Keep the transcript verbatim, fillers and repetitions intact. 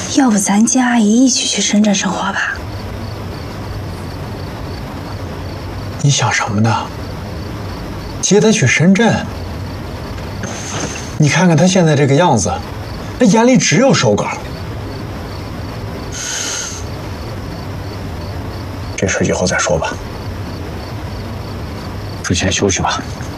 要不咱接阿姨一起去深圳生活吧？ 你想什么呢？接她去深圳？你看看她现在这个样子，那眼里只有手稿。这事以后再说吧。 之前休息吧。